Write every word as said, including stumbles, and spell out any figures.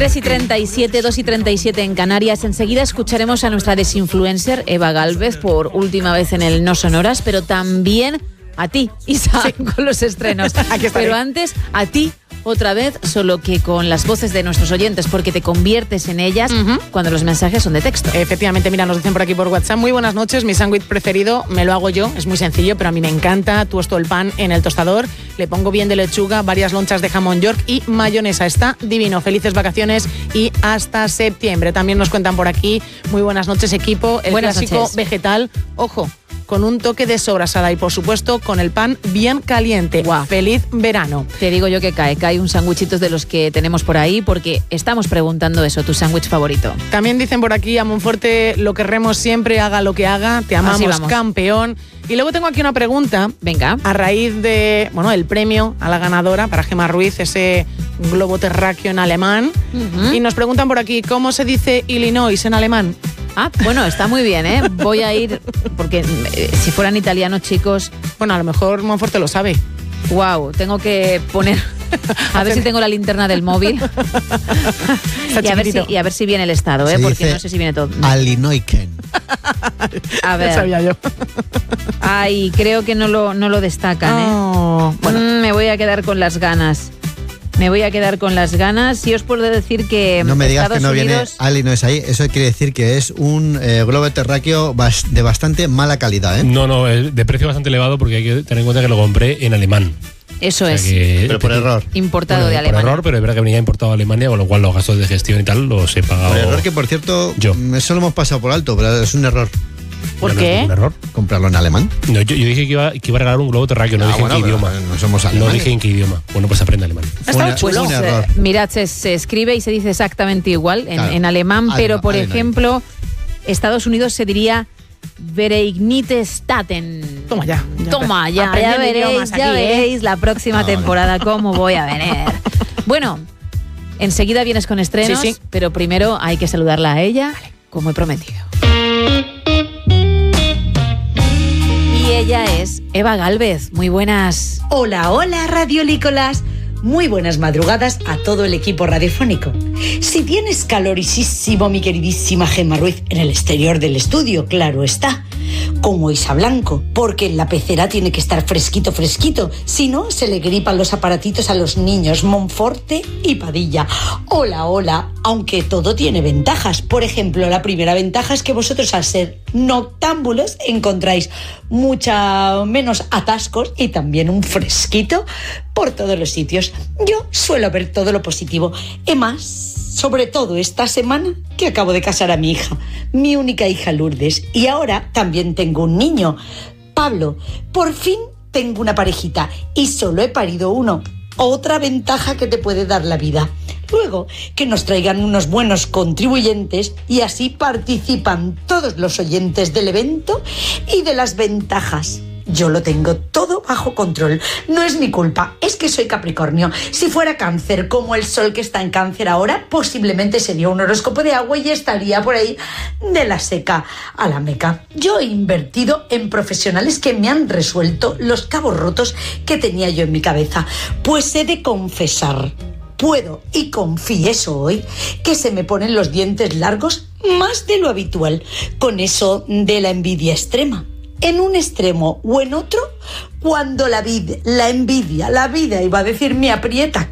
tres y treinta y siete, dos y treinta y siete en Canarias. Enseguida escucharemos a nuestra desinfluencer Eva Gálvez por última vez en el No Sonoras, pero también a ti, Isa, sí, con los estrenos. Aquí estaré. Pero antes, a ti otra vez, solo que con las voces de nuestros oyentes, porque te conviertes en ellas uh-huh. cuando los mensajes son de texto. Efectivamente, mira, nos dicen por aquí por WhatsApp: muy buenas noches, mi sándwich preferido me lo hago yo, es muy sencillo, pero a mí me encanta. Tuesto el pan en el tostador, le pongo bien de lechuga, varias lonchas de jamón york y mayonesa. Está divino. Felices vacaciones y hasta septiembre. También nos cuentan por aquí: muy buenas noches, equipo. El buenas clásico noches. Vegetal, ojo, con un toque de sobrasada y, por supuesto, con el pan bien caliente. Wow. Feliz verano. Te digo yo que cae, cae un sándwichito de los que tenemos por ahí, porque estamos preguntando eso, tu sándwich favorito. También dicen por aquí: a Monforte lo querremos siempre, haga lo que haga, te amamos, campeón. Y luego tengo aquí una pregunta. Venga. A raíz de, bueno, el premio a la ganadora para Gemma Ruiz, ese globo terráqueo en alemán. Uh-huh. Y nos preguntan por aquí: ¿cómo se dice Illinois en alemán? Ah, bueno, está muy bien, ¿eh? Voy a ir, porque eh, si fueran italianos, chicos... Bueno, a lo mejor Monforte lo sabe. Wow, tengo que poner... A ver si tengo la linterna del móvil. y, a ver si, y a ver si viene el estado, ¿eh? Se Porque no sé si viene todo. Allinoiken. A ver. Lo sabía yo. Ay, creo que no lo, no lo destacan, ¿eh? Oh, bueno. mm, me voy a quedar con las ganas. Me voy a quedar con las ganas. Y os puedo decir que no me digas Estados que no Unidos... viene Illinois ahí. Eso quiere decir que es un eh, globo terráqueo de bastante mala calidad, ¿eh? No, no, es de precio bastante elevado, porque hay que tener en cuenta que lo compré en alemán. Eso o sea es. Que, pero por error. Importado bueno, de Alemania. Por error, pero es verdad que venía importado de Alemania, con lo cual los gastos de gestión y tal los he pagado. Por error, que por cierto, yo. Eso lo hemos pasado por alto, pero es un error. ¿Por no, qué? No, ¿un error? ¿Comprarlo en alemán? No, yo, yo dije que iba, que iba a regalar un globo terráqueo, no ah, dije bueno, en qué idioma. No somos alemanes. No dije en qué idioma. Bueno, pues aprende alemán. Está Fue chulo. un Pues, error. eh, mirad, se, se escribe y se dice exactamente igual en, Claro. en alemán, Alema, pero por Alema. ejemplo, Estados Unidos se diría Vereinigte Staaten. Toma ya. ya Toma, ya, ya Aprendiendo veréis, idiomas ya aquí, ¿eh? veréis la próxima Ah, vale. temporada cómo voy a venir. Bueno, enseguida vienes con estrenos, Sí, sí. pero primero hay que saludarla a ella, como he prometido. Y ella es Eva Gálvez. Muy buenas. Hola, hola, radiolícolas. Muy buenas madrugadas a todo el equipo radiofónico. Si tienes calorisísimo, mi queridísima Gemma Ruiz, en el exterior del estudio, claro está, como Isa Blanco, porque en la pecera tiene que estar fresquito, fresquito, si no se le gripan los aparatitos a los niños Monforte y Padilla. Hola, hola, aunque todo tiene ventajas. Por ejemplo, la primera ventaja es que vosotros, al ser noctámbulos, encontráis mucha menos atascos y también un fresquito por todos los sitios. Yo suelo ver todo lo positivo. Y más, sobre todo esta semana que acabo de casar a mi hija, mi única hija Lourdes, y ahora también tengo un niño, Pablo. Por fin tengo una parejita y solo he parido uno. Otra ventaja que te puede dar la vida. Luego, que nos traigan unos buenos contribuyentes y así participan todos los oyentes del evento y de las ventajas. Yo lo tengo todo bajo control. No es mi culpa, es que soy Capricornio. Si fuera Cáncer, como el sol que está en Cáncer ahora, posiblemente sería un horóscopo de agua y estaría por ahí de la seca a la meca. Yo he invertido en profesionales que me han resuelto los cabos rotos que tenía yo en mi cabeza. Pues he de confesar, puedo y confieso hoy que se me ponen los dientes largos más de lo habitual con eso de la envidia extrema. En un extremo o en otro, cuando la, vid, la envidia, la vida, iba a decir, me aprieta